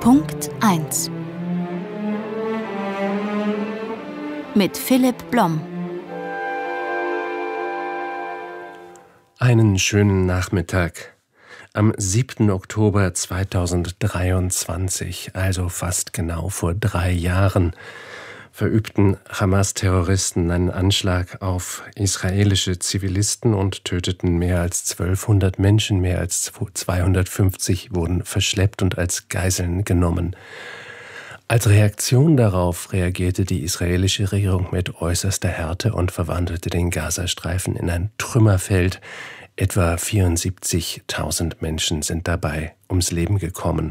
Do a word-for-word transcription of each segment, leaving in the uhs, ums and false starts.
Punkt eins mit Philipp Blom. Einen schönen Nachmittag. Am siebten Oktober zweitausenddreiundzwanzig, also fast genau vor drei Jahren, verübten Hamas-Terroristen einen Anschlag auf israelische Zivilisten und töteten mehr als zwölfhundert Menschen, mehr als zweihundertfünfzig wurden verschleppt und als Geiseln genommen. Als Reaktion darauf reagierte die israelische Regierung mit äußerster Härte und verwandelte den Gazastreifen in ein Trümmerfeld. Etwa vierundsiebzigtausend Menschen sind dabei ums Leben gekommen.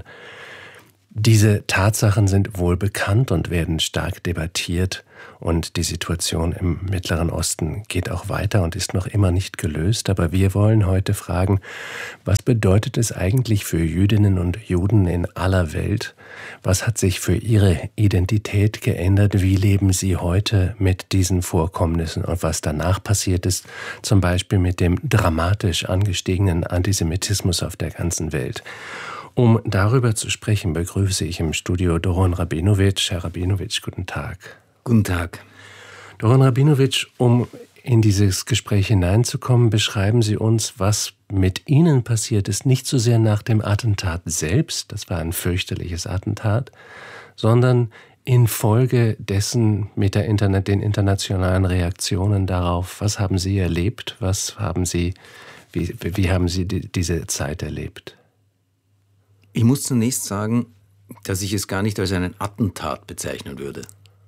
Diese Tatsachen sind wohl bekannt und werden stark debattiert, und die Situation im Mittleren Osten geht auch weiter und ist noch immer nicht gelöst. Aber wir wollen heute fragen, was bedeutet es eigentlich für Jüdinnen und Juden in aller Welt? Was hat sich für ihre Identität geändert? Wie leben sie heute mit diesen Vorkommnissen? Und was danach passiert ist, zum Beispiel mit dem dramatisch angestiegenen Antisemitismus auf der ganzen Welt? Um darüber zu sprechen, begrüße ich im Studio Doron Rabinowitsch. Herr Rabinowitsch, guten Tag. Guten Tag. Doron Rabinowitsch, um in dieses Gespräch hineinzukommen, beschreiben Sie uns, was mit Ihnen passiert ist, nicht so sehr nach dem Attentat selbst, das war ein fürchterliches Attentat, sondern infolge dessen mit der Internet, den internationalen Reaktionen darauf. Was haben Sie erlebt? Was haben Sie, wie, wie haben Sie die, diese Zeit erlebt? Ich muss zunächst sagen, dass ich es gar nicht als einen Attentat bezeichnen würde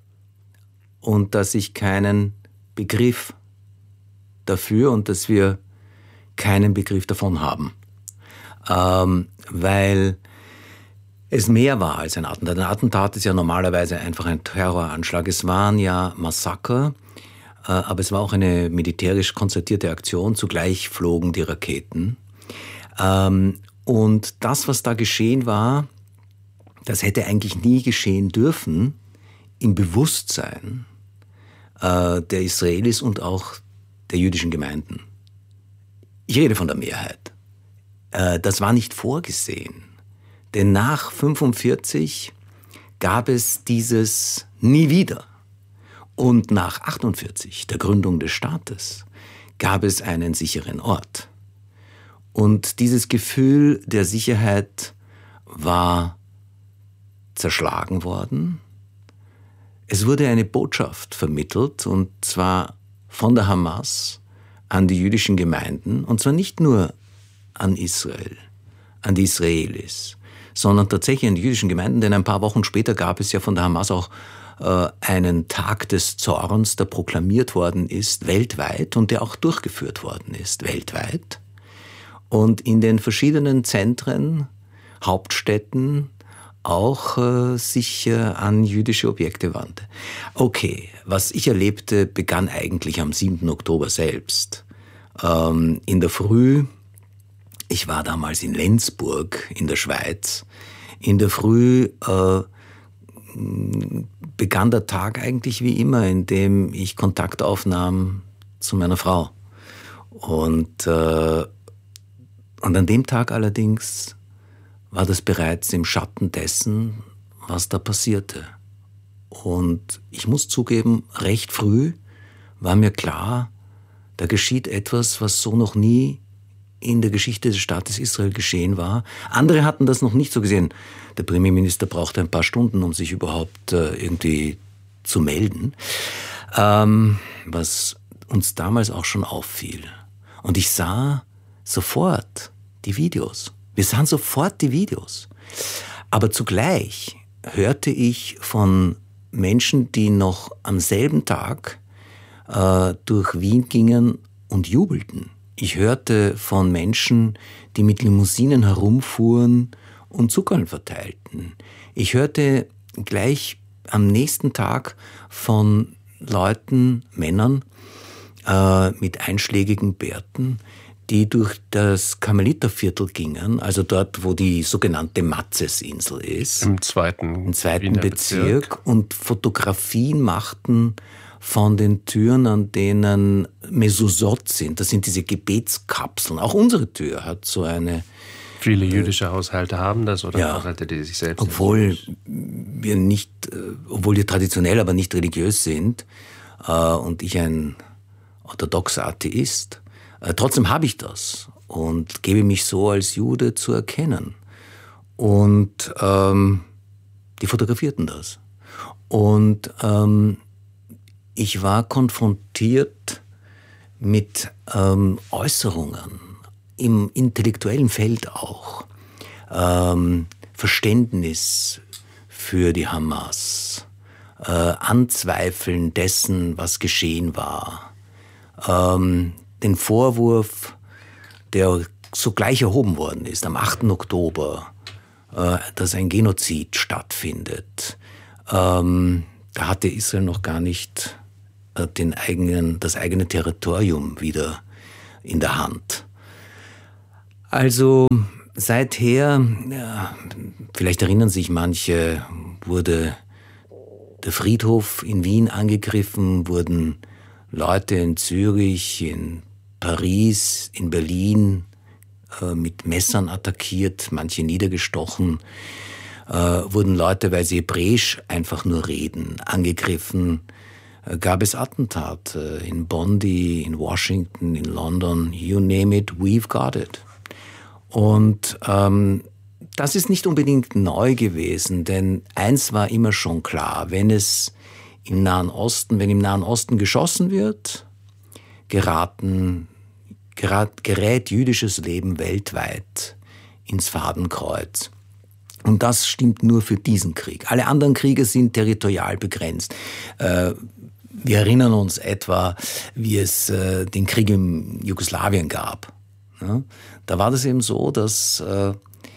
und dass ich keinen Begriff dafür und dass wir keinen Begriff davon haben, ähm, weil es mehr war als ein Attentat. Ein Attentat ist ja normalerweise einfach ein Terroranschlag. Es waren ja Massaker, äh, aber es war auch eine militärisch konzertierte Aktion. Zugleich flogen die Raketen. Ähm, Und das, was da geschehen war, das hätte eigentlich nie geschehen dürfen im Bewusstsein äh, der Israelis und auch der jüdischen Gemeinden. Ich rede von der Mehrheit. Äh, das war nicht vorgesehen. Denn nach fünfundvierzig gab es dieses nie wieder. Und nach achtundvierzig, der Gründung des Staates, gab es einen sicheren Ort. Und dieses Gefühl der Sicherheit war zerschlagen worden. Es wurde eine Botschaft vermittelt, und zwar von der Hamas an die jüdischen Gemeinden, und zwar nicht nur an Israel, an die Israelis, sondern tatsächlich an die jüdischen Gemeinden, denn ein paar Wochen später gab es ja von der Hamas auch äh, einen Tag des Zorns, der proklamiert worden ist weltweit und der auch durchgeführt worden ist weltweit. Und in den verschiedenen Zentren, Hauptstädten auch äh, sich äh, an jüdische Objekte wandte. Okay, was ich erlebte, begann eigentlich am siebten Oktober selbst. Ähm, in der Früh, ich war damals in Lenzburg in der Schweiz, in der Früh äh, begann der Tag eigentlich wie immer, indem ich Kontakt aufnahm zu meiner Frau. Und äh, Und an dem Tag allerdings war das bereits im Schatten dessen, was da passierte. Und ich muss zugeben, recht früh war mir klar, da geschieht etwas, was so noch nie in der Geschichte des Staates Israel geschehen war. Andere hatten das noch nicht so gesehen. Der Premierminister brauchte ein paar Stunden, um sich überhaupt äh, irgendwie zu melden, ähm, was uns damals auch schon auffiel. Und ich sah sofort die Videos. Wir sahen sofort die Videos. Aber zugleich hörte ich von Menschen, die noch am selben Tag äh, durch Wien gingen und jubelten. Ich hörte von Menschen, die mit Limousinen herumfuhren und Zuckerl verteilten. Ich hörte gleich am nächsten Tag von Leuten, Männern äh, mit einschlägigen Bärten, die durch das Karmeliterviertel gingen, also dort, wo die sogenannte Matzesinsel ist. Im zweiten, Im zweiten Bezirk, Bezirk. Und Fotografien machten von den Türen, an denen Mezuzot sind. Das sind diese Gebetskapseln. Auch unsere Tür hat so eine Viele jüdische Haushalte haben das oder ja, Haushalte, die sich selbst... Obwohl wir nicht, obwohl wir traditionell, aber nicht religiös sind und ich ein orthodoxer Atheist, trotzdem habe ich das und gebe mich so als Jude zu erkennen. Und ähm, die fotografierten das. Und ähm, ich war konfrontiert mit ähm, Äußerungen, im intellektuellen Feld auch, ähm, Verständnis für die Hamas, äh, Anzweifeln dessen, was geschehen war, ähm, den Vorwurf, der sogleich erhoben worden ist, am achten Oktober, äh, dass ein Genozid stattfindet. Ähm, da hatte Israel noch gar nicht äh, den eigenen, das eigene Territorium wieder in der Hand. Also seither, ja, vielleicht erinnern sich manche, wurde der Friedhof in Wien angegriffen, wurden Leute in Zürich, in Paris, in Berlin äh, mit Messern attackiert, manche niedergestochen, äh, wurden Leute, weil sie Hebräisch einfach nur reden, angegriffen. Äh, gab es Attentate in Bondi, in Washington, in London, you name it, we've got it. Und ähm, das ist nicht unbedingt neu gewesen, denn eins war immer schon klar, wenn es im Nahen Osten, wenn im Nahen Osten geschossen wird, geraten, gerät, gerät jüdisches Leben weltweit ins Fadenkreuz. Und das stimmt nur für diesen Krieg. Alle anderen Kriege sind territorial begrenzt. Äh, wir erinnern uns etwa, wie es äh, den Krieg in Jugoslawien gab. Ja? Da war das eben so, dass äh,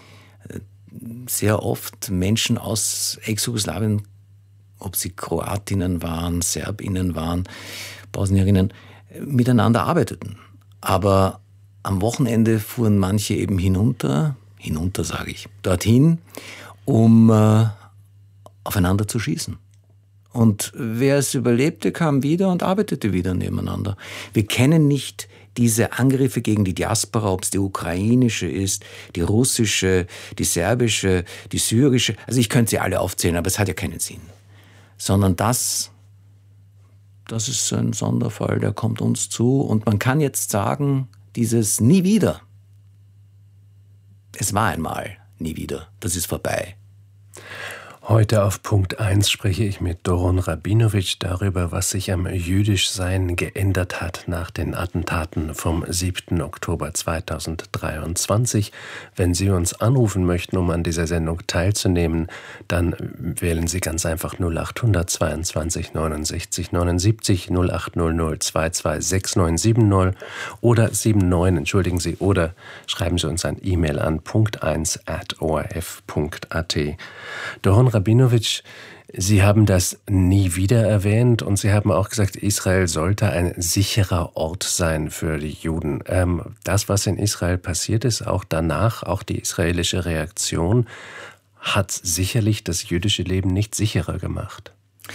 sehr oft Menschen aus Ex-Jugoslawien, ob sie Kroatinnen waren, Serbinnen waren, Bosnierinnen, miteinander arbeiteten. Aber am Wochenende fuhren manche eben hinunter, hinunter sage ich, dorthin, um äh, aufeinander zu schießen. Und wer es überlebte, kam wieder und arbeitete wieder nebeneinander. Wir kennen nicht diese Angriffe gegen die Diaspora, ob es die ukrainische ist, die russische, die serbische, die syrische. Also ich könnte sie alle aufzählen, aber es hat ja keinen Sinn. Sondern das, das ist ein Sonderfall, der kommt uns zu. Und man kann jetzt sagen, dieses nie wieder, es war einmal nie wieder, das ist vorbei. Heute auf Punkt eins spreche ich mit Doron Rabinowitsch darüber, was sich am Jüdischsein geändert hat nach den Attentaten vom siebten Oktober zweitausenddreiundzwanzig. Wenn Sie uns anrufen möchten, um an dieser Sendung teilzunehmen, dann wählen Sie ganz einfach null acht hundert zweiundzwanzig neunundsechzig neunundsiebzig null acht hundert zweiundzwanzig sechs neun sieben null oder sieben neun, entschuldigen Sie, oder schreiben Sie uns ein E-Mail an punkt eins at o r f punkt a t. Doron Rabinowitsch, Sie haben das nie wieder erwähnt und Sie haben auch gesagt, Israel sollte ein sicherer Ort sein für die Juden. Ähm, das, was in Israel passiert ist, auch danach, auch die israelische Reaktion, hat sicherlich das jüdische Leben nicht sicherer gemacht.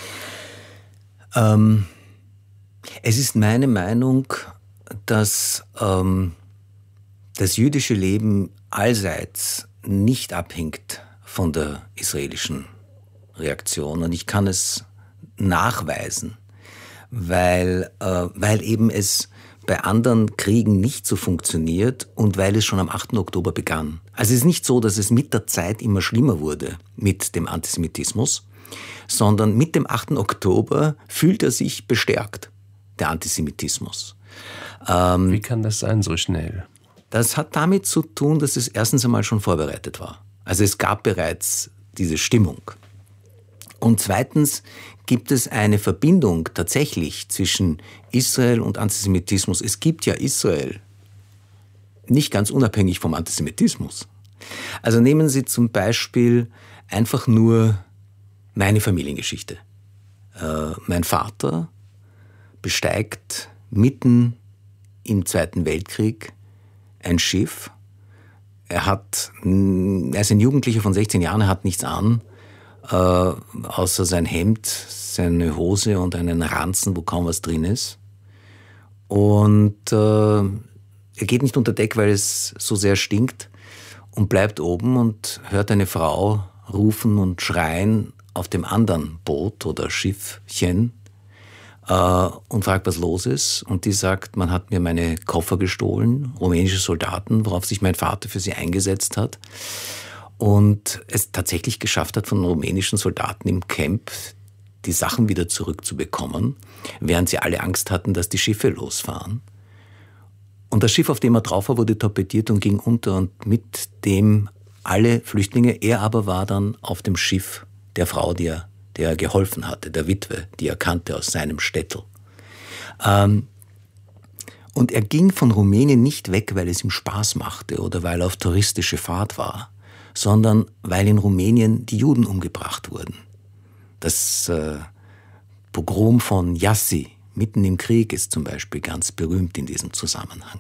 Ähm, es ist meine Meinung, dass ähm, das jüdische Leben allseits nicht abhängt von der israelischen Reaktion. Und ich kann es nachweisen, weil, äh, weil eben es bei anderen Kriegen nicht so funktioniert und weil es schon am achten Oktober begann. Also es ist nicht so, dass es mit der Zeit immer schlimmer wurde mit dem Antisemitismus, sondern mit dem achten Oktober fühlt er sich bestärkt, der Antisemitismus. Ähm, Wie kann das sein so schnell? Das hat damit zu tun, dass es erstens einmal schon vorbereitet war. Also es gab bereits diese Stimmung. Und zweitens gibt es eine Verbindung tatsächlich zwischen Israel und Antisemitismus. Es gibt ja Israel nicht ganz unabhängig vom Antisemitismus. Also nehmen Sie zum Beispiel einfach nur meine Familiengeschichte. Äh, mein Vater besteigt mitten im Zweiten Weltkrieg ein Schiff. Er hat, er ist ein Jugendlicher von sechzehn Jahren, er hat nichts an, äh, außer sein Hemd, seine Hose und einen Ranzen, wo kaum was drin ist. Und äh, er geht nicht unter Deck, weil es so sehr stinkt. und bleibt oben und hört eine Frau rufen und schreien auf dem anderen Boot oder Schiffchen äh, und fragt, was los ist. Und die sagt, man hat mir meine Koffer gestohlen, rumänische Soldaten, worauf sich mein Vater für sie eingesetzt hat. Und es tatsächlich geschafft hat, von rumänischen Soldaten im Camp die Sachen wieder zurückzubekommen, während sie alle Angst hatten, dass die Schiffe losfahren. Und das Schiff, auf dem er drauf war, wurde torpediert und ging unter und mit dem alle Flüchtlinge. Er aber war dann auf dem Schiff der Frau, die er, der er geholfen hatte, der Witwe, die er kannte aus seinem Städtel. Ähm, und er ging von Rumänien nicht weg, weil es ihm Spaß machte oder weil er auf touristische Fahrt war, sondern weil in Rumänien die Juden umgebracht wurden. Das äh, Pogrom von Jassy mitten im Krieg ist zum Beispiel ganz berühmt in diesem Zusammenhang.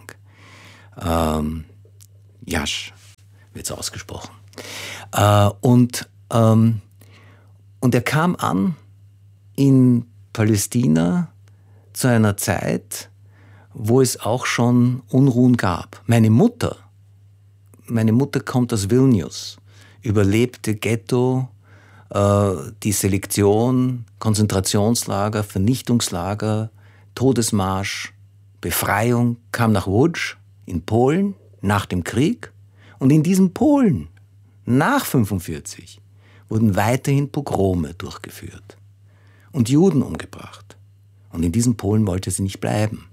Ähm, Jasch wird es ausgesprochen. Äh, und, ähm, und er kam an in Palästina zu einer Zeit, wo es auch schon Unruhen gab. Meine Mutter, meine Mutter kommt aus Vilnius, überlebte Ghetto, die Selektion, Konzentrationslager, Vernichtungslager, Todesmarsch, Befreiung, kam nach Łódź in Polen nach dem Krieg. Und in diesem Polen, nach fünfundvierzig, wurden weiterhin Pogrome durchgeführt und Juden umgebracht. Und in diesem Polen wollte sie nicht bleiben.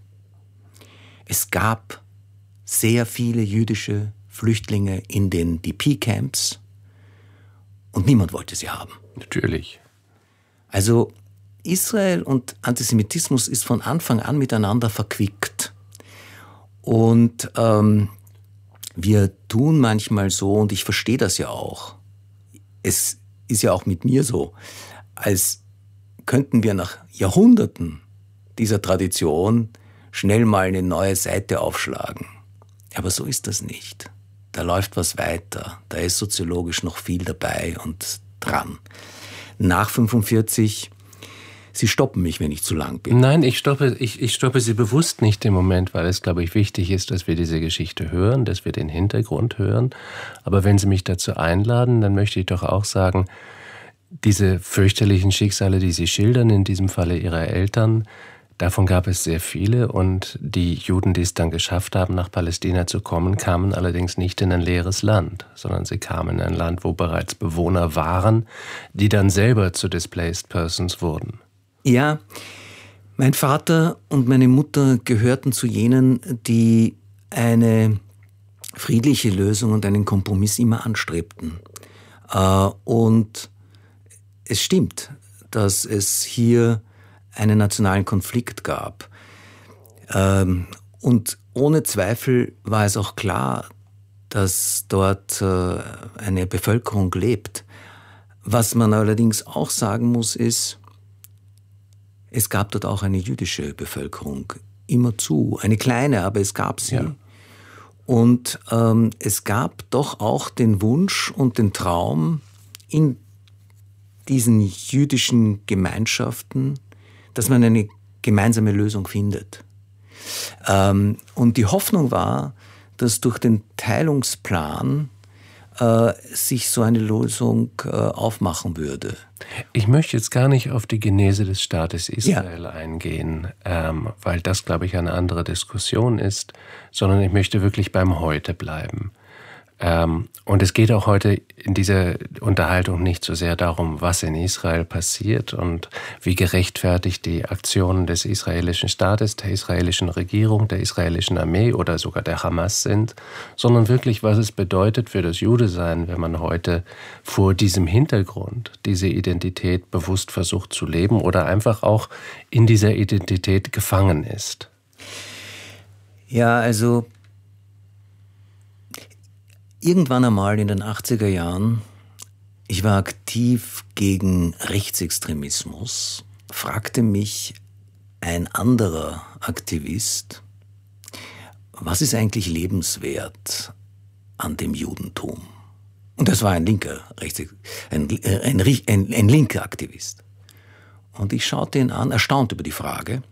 Es gab sehr viele jüdische Flüchtlinge in den D P-Camps, und niemand wollte sie haben. Natürlich. Also Israel und Antisemitismus ist von Anfang an miteinander verquickt. Und ähm, wir tun manchmal so, und ich verstehe das ja auch, es ist ja auch mit mir so, als könnten wir nach Jahrhunderten dieser Tradition schnell mal eine neue Seite aufschlagen. Aber so ist das nicht. Da läuft was weiter, da ist soziologisch noch viel dabei und dran. Nach fünfundvierzig, Sie stoppen mich, wenn ich zu lang bin. Nein, ich stoppe, ich, ich stoppe Sie bewusst nicht im Moment, weil es, glaube ich, wichtig ist, dass wir diese Geschichte hören, dass wir den Hintergrund hören. Aber wenn Sie mich dazu einladen, dann möchte ich doch auch sagen, diese fürchterlichen Schicksale, die Sie schildern, in diesem Falle Ihrer Eltern, davon gab es sehr viele, und die Juden, die es dann geschafft haben, nach Palästina zu kommen, kamen allerdings nicht in ein leeres Land, sondern sie kamen in ein Land, wo bereits Bewohner waren, die dann selber zu Displaced Persons wurden. Ja, mein Vater und meine Mutter gehörten zu jenen, die eine friedliche Lösung und einen Kompromiss immer anstrebten. Und es stimmt, dass es hier einen nationalen Konflikt gab. Und ohne Zweifel war es auch klar, dass dort eine Bevölkerung lebt. Was man allerdings auch sagen muss, ist, es gab dort auch eine jüdische Bevölkerung, immerzu, eine kleine, aber es gab sie. Ja. Und ähm, es gab doch auch den Wunsch und den Traum in diesen jüdischen Gemeinschaften, dass man eine gemeinsame Lösung findet. Ähm, und die Hoffnung war, dass durch den Teilungsplan äh, sich so eine Lösung äh, aufmachen würde. Ich möchte jetzt gar nicht auf die Genese des Staates Israel ja. eingehen, ähm, weil das, glaube ich, eine andere Diskussion ist, sondern ich möchte wirklich beim Heute bleiben. Ähm, und es geht auch heute in dieser Unterhaltung nicht so sehr darum, was in Israel passiert und wie gerechtfertigt die Aktionen des israelischen Staates, der israelischen Regierung, der israelischen Armee oder sogar der Hamas sind, sondern wirklich, was es bedeutet für das Judesein, wenn man heute vor diesem Hintergrund diese Identität bewusst versucht zu leben oder einfach auch in dieser Identität gefangen ist. Ja, also irgendwann einmal in den achtziger Jahren, ich war aktiv gegen Rechtsextremismus, fragte mich ein anderer Aktivist, was ist eigentlich lebenswert an dem Judentum? Und das war ein linker, Rechts, ein, ein, ein, ein linker Aktivist. Und ich schaute ihn an, erstaunt über die Frage,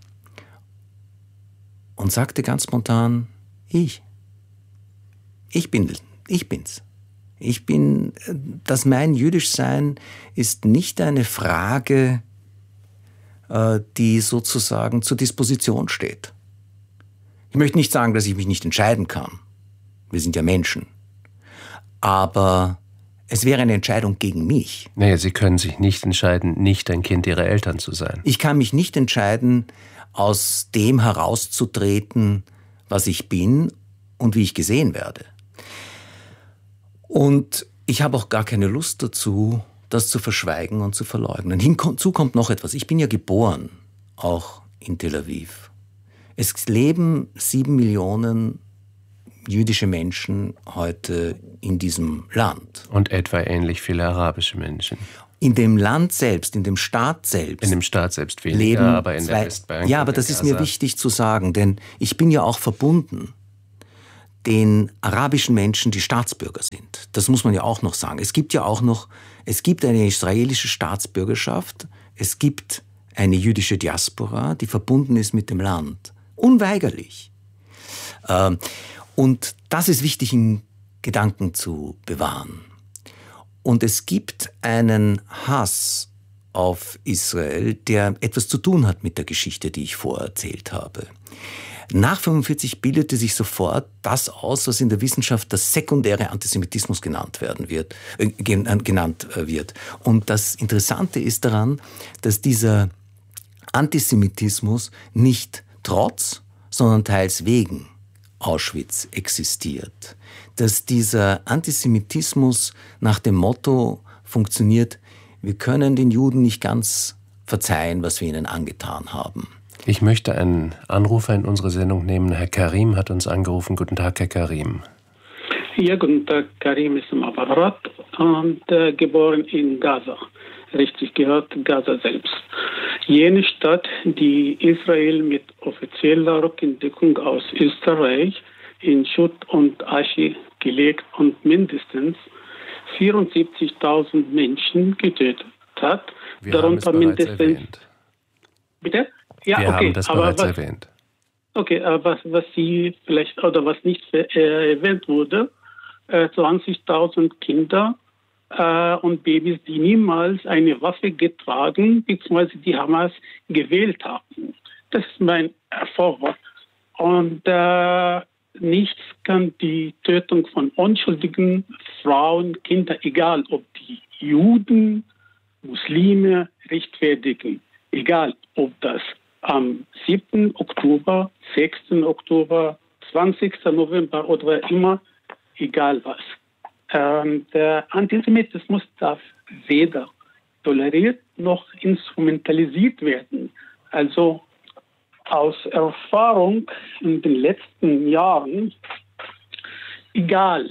und sagte ganz spontan, ich. Ich bin Ich bin's. Ich bin, dass mein Jüdischsein ist nicht eine Frage, die sozusagen zur Disposition steht. Ich möchte nicht sagen, dass ich mich nicht entscheiden kann. Wir sind ja Menschen. Aber es wäre eine Entscheidung gegen mich. Naja, Sie können sich nicht entscheiden, nicht ein Kind Ihrer Eltern zu sein. Ich kann mich nicht entscheiden, aus dem herauszutreten, was ich bin und wie ich gesehen werde. Und ich habe auch gar keine Lust dazu, das zu verschweigen und zu verleugnen. Hinzu kommt noch etwas. Ich bin ja geboren, auch in Tel Aviv. Es leben sieben Millionen jüdische Menschen heute in diesem Land. Und etwa ähnlich viele arabische Menschen. In dem Land selbst, in dem Staat selbst. In dem Staat selbst weniger, leben aber in zwei, der Westbank. Ja, aber das ist mir wichtig zu sagen, denn ich bin ja auch verbunden den arabischen Menschen, die Staatsbürger sind. Das muss man ja auch noch sagen. Es gibt ja auch noch, es gibt eine israelische Staatsbürgerschaft, es gibt eine jüdische Diaspora, die verbunden ist mit dem Land. Unweigerlich. Und das ist wichtig in Gedanken zu bewahren. Und es gibt einen Hass auf Israel, der etwas zu tun hat mit der Geschichte, die ich vorerzählt habe. Nach fünfundvierzig bildete sich sofort das aus, was in der Wissenschaft der sekundäre Antisemitismus genannt werden wird, äh, genannt wird. Und das Interessante ist daran, dass dieser Antisemitismus nicht trotz, sondern teils wegen Auschwitz existiert. Dass dieser Antisemitismus nach dem Motto funktioniert, wir können den Juden nicht ganz verzeihen, was wir ihnen angetan haben. Ich möchte einen Anrufer in unsere Sendung nehmen. Herr Karim hat uns angerufen. Guten Tag, Herr Karim. Ja, guten Tag. Karim ist im Apparat und äh, geboren in Gaza. Richtig gehört, Gaza selbst. Jene Stadt, die Israel mit offizieller Rückendeckung aus Österreich in Schutt und Asche gelegt und mindestens vierundsiebzigtausend Menschen getötet hat. Wir darunter haben es bereits mindestens. Erwähnt. Bitte? Ja, Wir okay, haben das aber bereits was, erwähnt. Okay, aber was, was Sie vielleicht oder was nicht äh, erwähnt wurde, äh, zwanzigtausend Kinder äh, und Babys, die niemals eine Waffe getragen bzw. die Hamas gewählt haben. Das ist mein Vorwurf. Und äh, nichts kann die Tötung von unschuldigen Frauen, Kindern, egal ob die Juden, Muslime, rechtfertigen. Egal ob das am siebten Oktober, sechsten Oktober, zwanzigsten November oder immer, egal was. Ähm, der Antisemitismus darf weder toleriert noch instrumentalisiert werden. Also aus Erfahrung in den letzten Jahren, egal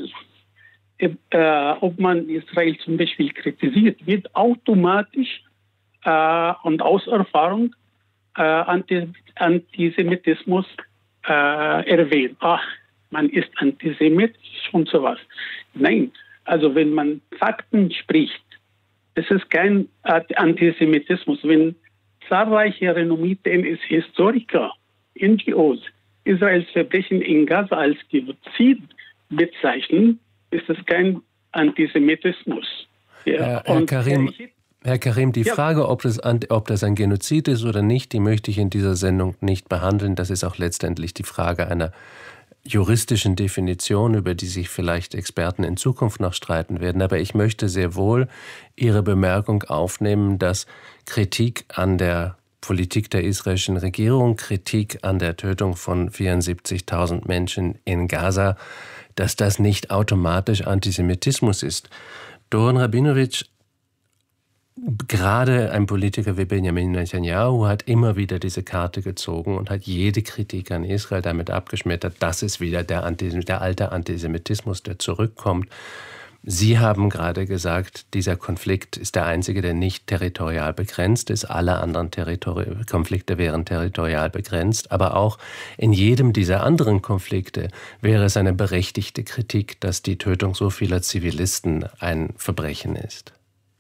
äh, ob man Israel zum Beispiel kritisiert, wird automatisch äh, und aus Erfahrung äh, Antisemitismus äh, erwähnt. Ach, man ist antisemitisch und sowas. Nein, also wenn man Fakten spricht, das ist kein Antisemitismus. Wenn zahlreiche renommierte Historiker, N G Os, Israels Verbrechen in Gaza als Genozid bezeichnen, ist es kein Antisemitismus. Ja. Herr, Herr, Karim, Herr Karim, die ja. Frage, ob das, ob das ein Genozid ist oder nicht, die möchte ich in dieser Sendung nicht behandeln. Das ist auch letztendlich die Frage einer juristischen Definition, über die sich vielleicht Experten in Zukunft noch streiten werden. Aber ich möchte sehr wohl Ihre Bemerkung aufnehmen, dass Kritik an der Politik der israelischen Regierung, Kritik an der Tötung von vierundsiebzigtausend Menschen in Gaza, dass das nicht automatisch Antisemitismus ist. Doron Rabinowitsch, gerade ein Politiker wie Benjamin Netanyahu hat immer wieder diese Karte gezogen und hat jede Kritik an Israel damit abgeschmettert. Das ist wieder der, Antis- der alte Antisemitismus, der zurückkommt. Sie haben gerade gesagt, dieser Konflikt ist der einzige, der nicht territorial begrenzt ist. Alle anderen Territori- Konflikte wären territorial begrenzt. Aber auch in jedem dieser anderen Konflikte wäre es eine berechtigte Kritik, dass die Tötung so vieler Zivilisten ein Verbrechen ist.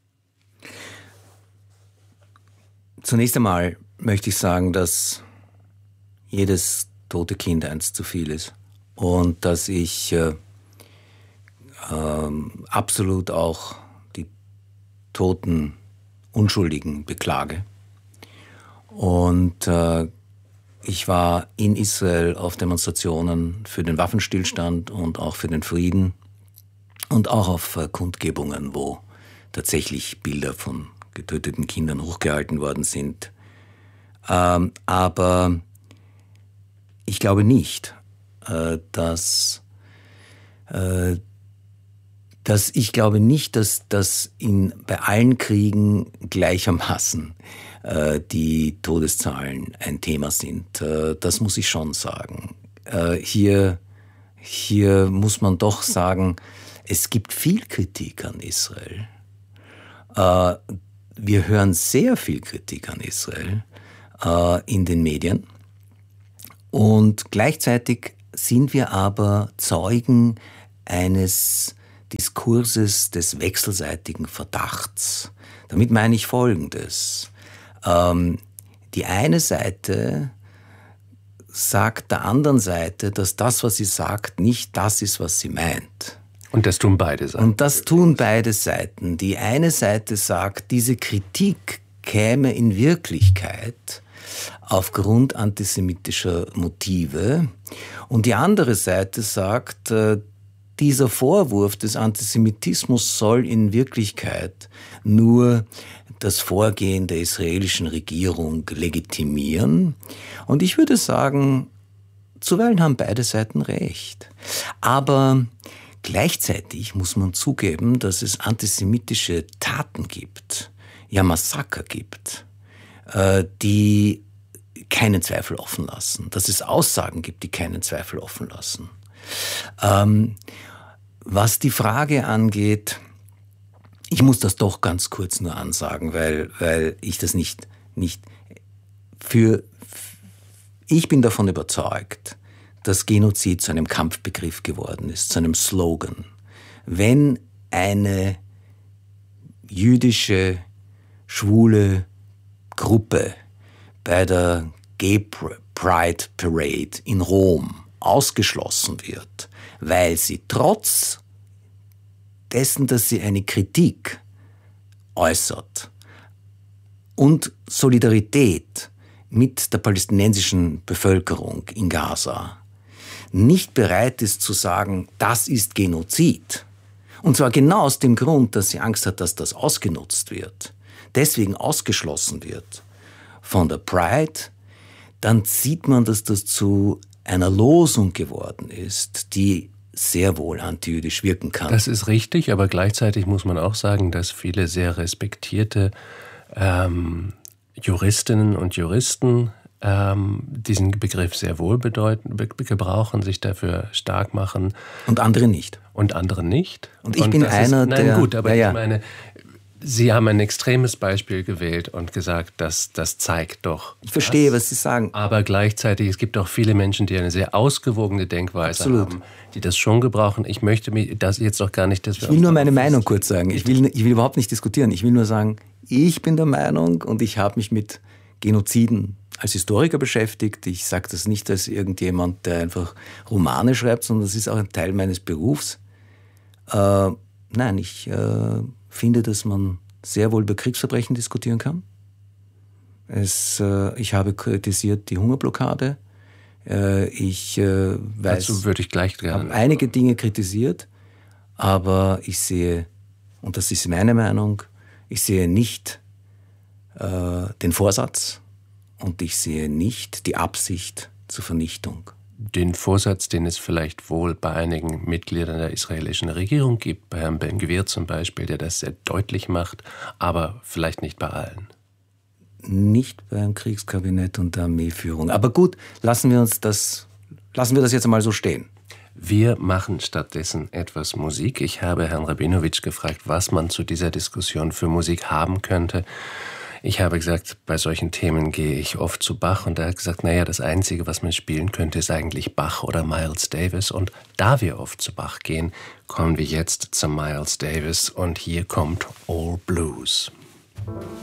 Zunächst einmal möchte ich sagen, dass jedes tote Kind eins zu viel ist und dass ich äh, ähm, absolut auch die toten Unschuldigen beklage. Und äh, ich war in Israel auf Demonstrationen für den Waffenstillstand und auch für den Frieden und auch auf äh, Kundgebungen, wo tatsächlich Bilder von getöteten Kindern hochgehalten worden sind. Ähm, aber ich glaube nicht, äh, dass, äh, dass ich glaube nicht, dass, dass in, bei allen Kriegen gleichermaßen äh, die Todeszahlen ein Thema sind. Äh, das muss ich schon sagen. Äh, hier, hier muss man doch sagen, es gibt viel Kritik an Israel. Äh, wir hören sehr viel Kritik an Israel äh, in den Medien. Und gleichzeitig sind wir aber Zeugen eines Diskurses des wechselseitigen Verdachts. Damit meine ich Folgendes. Ähm, die eine Seite sagt der anderen Seite, dass das, was sie sagt, nicht das ist, was sie meint. Und das tun beide Seiten. Und das tun beide Seiten. Die eine Seite sagt, diese Kritik käme in Wirklichkeit aufgrund antisemitischer Motive. Und die andere Seite sagt, dieser Vorwurf des Antisemitismus soll in Wirklichkeit nur das Vorgehen der israelischen Regierung legitimieren. Und ich würde sagen, zuweilen haben beide Seiten recht. Aber gleichzeitig muss man zugeben, dass es antisemitische Taten gibt, ja Massaker gibt, die keinen Zweifel offen lassen. Dass es Aussagen gibt, die keinen Zweifel offen lassen. Ähm, was die Frage angeht, ich muss das doch ganz kurz nur ansagen, weil, weil ich das nicht, nicht für, ich bin davon überzeugt, dass Genozid zu einem Kampfbegriff geworden ist, zu einem Slogan. Wenn eine jüdische, schwule Gruppe bei der Gay Pride Parade in Rom ausgeschlossen wird, weil sie trotz dessen, dass sie eine Kritik äußert und Solidarität mit der palästinensischen Bevölkerung in Gaza nicht bereit ist zu sagen, das ist Genozid. Und zwar genau aus dem Grund, dass sie Angst hat, dass das ausgenutzt wird, deswegen ausgeschlossen wird von der Pride, dann sieht man, dass das zu einer Losung geworden ist, die sehr wohl antijüdisch wirken kann. Das ist richtig, aber gleichzeitig muss man auch sagen, dass viele sehr respektierte ähm, Juristinnen und Juristen ähm, diesen Begriff sehr wohl bedeuten, be- gebrauchen, sich dafür stark machen. Und andere nicht. Und andere nicht. Und ich und bin einer, ist, nein, der... gut, aber ja, ja. ich meine, Sie haben ein extremes Beispiel gewählt und gesagt, dass das zeigt doch. Ich verstehe, das. was Sie sagen. Aber gleichzeitig, es gibt auch viele Menschen, die eine sehr ausgewogene Denkweise Absolut. haben, die das schon gebrauchen. Ich möchte mich das jetzt auch gar nicht... Dass wir ich will nur meine Meinung kurz sagen. Ich will, ich will überhaupt nicht diskutieren. Ich will nur sagen, ich bin der Meinung und ich habe mich mit Genoziden als Historiker beschäftigt. Ich sage das nicht als irgendjemand, der einfach Romane schreibt, sondern das ist auch ein Teil meines Berufs. Äh, nein, ich äh, finde, dass man sehr wohl über Kriegsverbrechen diskutieren kann. Es, äh, ich habe kritisiert die Hungerblockade. Äh, ich äh, weiß, dazu würde ich gleich gerne. habe einige Dinge kritisiert, aber ich sehe, und das ist meine Meinung, ich sehe nicht äh, den Vorsatz und ich sehe nicht die Absicht zur Vernichtung. Den Vorsatz, den es vielleicht wohl bei einigen Mitgliedern der israelischen Regierung gibt, bei Herrn Ben-Gvir zum Beispiel, der das sehr deutlich macht, aber vielleicht nicht bei allen. Nicht beim Kriegskabinett und der Armeeführung. Aber gut, lassen wir uns das, lassen wir das jetzt einmal so stehen. Wir machen stattdessen etwas Musik. Ich habe Herrn Rabinowitsch gefragt, was man zu dieser Diskussion für Musik haben könnte. Ich habe gesagt, bei solchen Themen gehe ich oft zu Bach und er hat gesagt, naja, das Einzige, was man spielen könnte, ist eigentlich Bach oder Miles Davis. Und da wir oft zu Bach gehen, kommen wir jetzt zu Miles Davis und hier kommt All Blues.